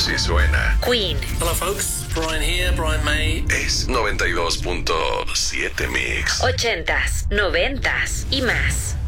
Así suena. Queen. Hello folks, Brian here, Brian May. Es 92.7 Mix. 80s, 90s y más.